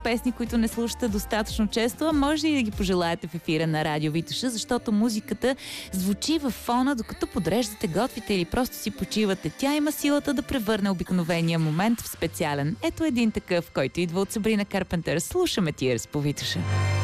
песни, които не слушате достатъчно често, а може и да ги пожелаете в ефира на Радио Витоша, защото музиката звучи във фона, докато подреждате, готвите или просто си почивате. Тя има силата да превърне обикновения момент в специален. Ето един такъв, който идва от Сабрина Карпентър. Слушаме Tears по Витоша.